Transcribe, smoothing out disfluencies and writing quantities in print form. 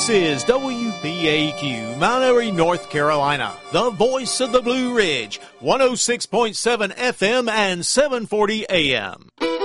This is WPAQ, Mount Airy, North Carolina, the voice of the Blue Ridge, 106.7 FM and 740 AM.